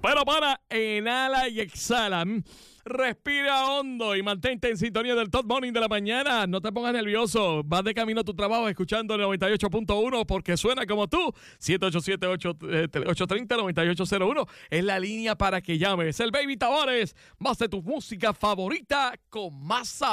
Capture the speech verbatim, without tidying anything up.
Pero para, inhala y exhala. Respira hondo y mantente en sintonía del Top Morning de la mañana. No te pongas nervioso. Vas de camino a tu trabajo escuchando el noventa y ocho punto uno porque suena como tú. siete ocho siete, ocho tres cero, nueve ocho cero uno es la línea para que llames. El Baby Tavares, más de tu música favorita con más sabor.